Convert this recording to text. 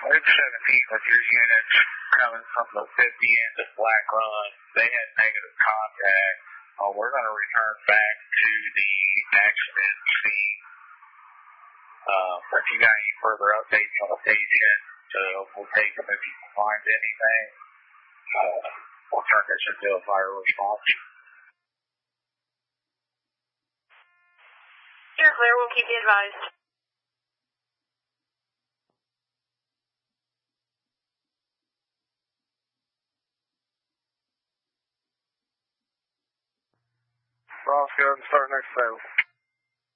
We've 17 with your units coming from the 50 end of Black Run. They had negative contact. We're going to return back to the accident scene. If you got any further updates on the patient, we'll take them if you can find anything. We'll turn this into a fire response. You're clear. We'll keep you advised. Ross, go ahead and start next phase.